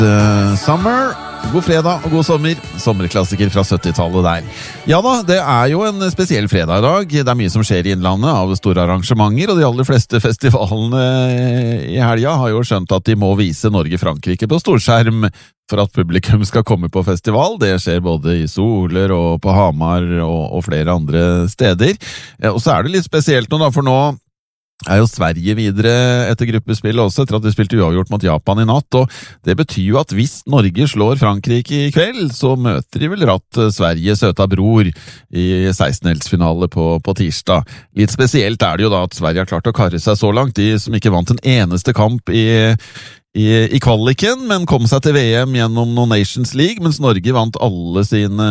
Summer, god fredag og god sommer. Sommerklassiker fra 70-tallet der. Ja da, det jo en spesiell fredag i dag. Det mye som skjer i innlandet av store arrangementer, og de aller fleste festivalene i helga har jo skjønt at de må vise Norge-Frankrike på storskjerm for at publikum skal komme på festival. Det skjer både i Soler og på Hamar og flere andre steder. Og så det litt spesielt nå da, for nå jo Sverige videre etter gruppespillet også, etter at de spilte uavgjort mot Japan i natt, og det betyr jo at hvis Norge slår Frankrike i kveld, så møter de vel ratt Sverige søta bror i 16-heldsfinale på tirsdag. Litt spesielt det jo da at Sverige har klart å karre seg så langt, de som ikke vant en eneste kamp i kvaliken, men kom seg til VM gjennom No Nations League, mens Norge vant alle sine